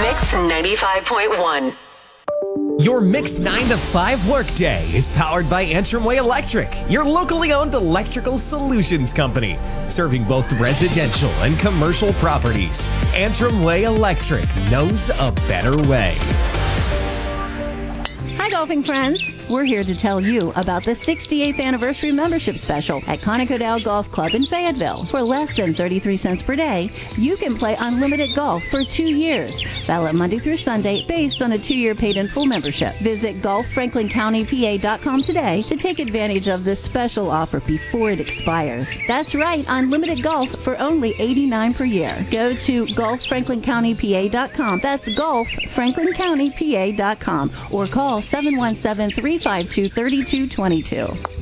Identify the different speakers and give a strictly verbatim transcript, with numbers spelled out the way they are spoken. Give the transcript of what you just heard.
Speaker 1: Mix ninety-five point one.
Speaker 2: Your Mix nine to five workday is powered by Antrim Way Electric, your locally owned electrical solutions company, serving both residential and commercial properties. Antrim Way Electric knows a better way.
Speaker 3: Hi, golfing friends. We're here to tell you about the sixty-eighth anniversary membership special at Conoco Golf Club in Fayetteville. For less than thirty-three cents per day, you can play unlimited golf for two years. Valid Monday through Sunday based on a two-year paid-in-full membership. Visit golf franklin county p a dot com today to take advantage of this special offer before it expires. That's right, unlimited golf for only eighty-nine dollars per year. Go to golf franklin county p a dot com. That's golf franklin county p a dot com or call seven one seven, three five two, three two two two.